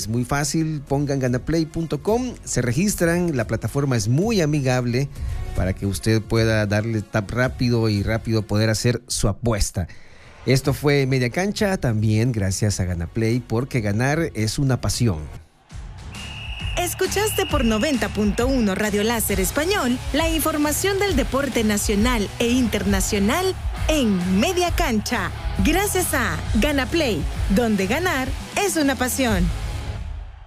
muy fácil, pongan ganaplay.com, se registran, la plataforma es muy amigable para que usted pueda darle tap rápido y rápido poder hacer su apuesta. Esto fue Media Cancha, también gracias a Ganaplay, porque ganar es una pasión. Escuchaste por 90.1 Radio Láser Español la información del deporte nacional e internacional en Media Cancha. Gracias a Ganaplay, donde ganar es una pasión.